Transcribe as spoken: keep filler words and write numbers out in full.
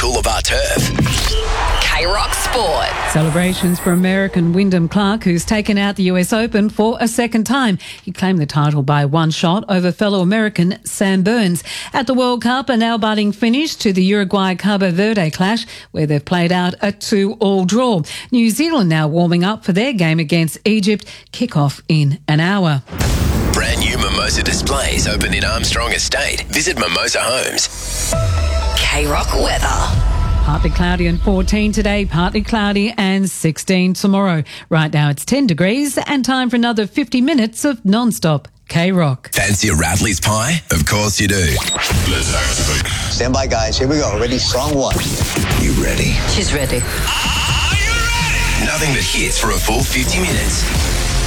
Coolabah turf. K-Rock Sport. Celebrations for American Wyndham Clark, who's taken out the U S Open for a second time. He claimed the title by one shot over fellow American Sam Burns. At the World Cup, a nail-biting finish to the Uruguay-Cabo Verde clash, where they've played out a two-all draw. New Zealand now warming up for their game against Egypt. Kick-off in an hour. Brand new Mimosa displays open in Armstrong Estate. Visit Mimosa Homes. K-Rock weather. Partly cloudy and fourteen today, partly cloudy and sixteen tomorrow. Right now it's ten degrees and time for another fifty minutes of non-stop K-Rock. Fancy a Rattleys pie? Of course you do. Let's activate. Stand by, guys. Here we go. Ready? Song one. You ready? She's ready. Are you ready? Nothing but hits for a full fifty minutes.